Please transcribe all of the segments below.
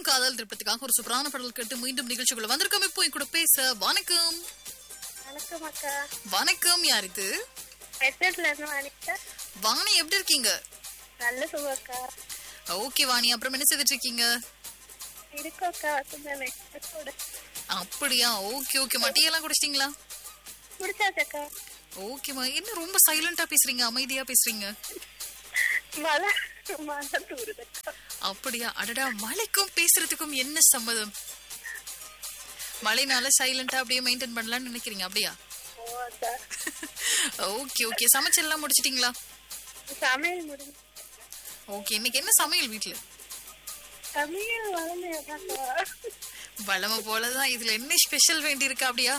காதல் திருப்பத்துக்காக ஒரு சூப்பரான பாடல் கேட்டு மீண்டும் நிகழ்ச்சிக்குள்ள வந்திருக்கோம். இப்போ என் கூட பேச வணக்கம். வணக்கம் அக்கா. வணக்கம், யார் இது? வெஸ்டர்ன்ல இருந்து வாணிக்கா. வாணி, எப்படி இருக்கீங்க? நல்ல சுகக்கா. ஓகே வாணி, அப்புறம் என்ன செய்துட்டு இருக்கீங்க? இருக்கோக்கா, கொஞ்சம் கூட. அப்படியா? ஓகே ஓகேமா, டீ எல்லாம் குடிச்சிட்டீங்களா? முடிச்சாச்சக்கா. ஓகேமா, என்ன ரொம்ப சைலண்டா பேசுறீங்க, அமைதியா பேசுறீங்க? மழை மழை தூருதக்கா. அப்படியா? அடடா, மழைக்கும் பேசுறதுக்கும் என்ன சம்மதம்? மழைனால சைலண்டா அப்படியே மெயின்டைன் பண்ணலாம்னு நினைக்கிறீங்க, அப்படியா? ஓ அக்கா. ஓகே ஓகே, சமைச்செல்லாம் முடிச்சிட்டீங்களா? சமையல் முடிஞ்சு. ஓகே, இன்னைக்கு என்ன சமையல் வீட்டுல? சமையல் வளமையாக்கா. வளமை போலதான், இதுல என்ன ஸ்பெஷல் வேண்டி இருக்கா, அப்படியா?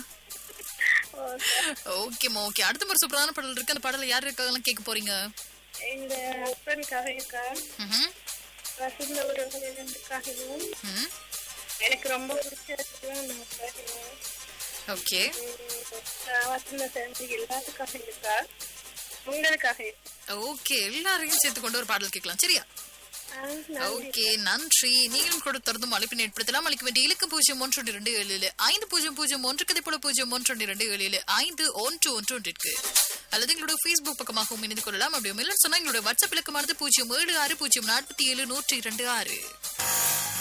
ஓகேமா ஓகே, அடுத்த மாதிரி சூப்பரான பாடல் இருக்கு. அந்த பாடல யாரு இருக்காங்கலாம் கேட்க போறீங்க? எங்க ஹஸ்பண்டுக்காக இருக்கா, ம்ஹும். வசந்த உறவுகளுக்காகவும், எனக்கு ரொம்ப பிடிச்ச ஓகே வசந்த சேர்ந்து எல்லாத்துக்காக இருக்கா, உங்களுக்காக இருக்கு. ஓகே, எல்லாரையும் சேர்த்து கொண்டு ஒரு பாடல் கேட்கலாம், சரியா? ஓகே, நன்றி. நீங்களும் கொடுத்ததும் அழைப்பினை ஏற்படுத்தலாம். அளிக்க வேண்டிய இலக்கு 0127 5001 கதை போல 0127 5111 அல்லது எங்களுடைய Facebook பக்கமாகவும் இணைந்து கொள்ளலாம். அப்படியே சொன்னா எங்களுடைய வாட்ஸ்அப் இலக்கமானது 076047 102 6.